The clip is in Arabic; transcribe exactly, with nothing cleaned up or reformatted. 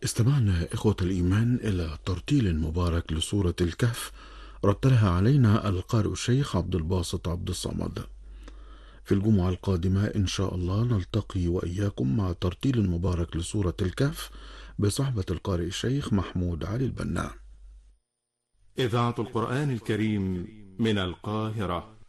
استمعنا إخوة الإيمان إلى ترتيل مبارك لسورة الكهف، رتلها علينا القارئ الشيخ عبد الباسط عبد الصمد. في الجمعة القادمة إن شاء الله نلتقي وإياكم مع ترتيل مبارك لسورة الكهف بصحبة القارئ الشيخ محمود علي البنا. إذاعة القرآن الكريم من القاهرة.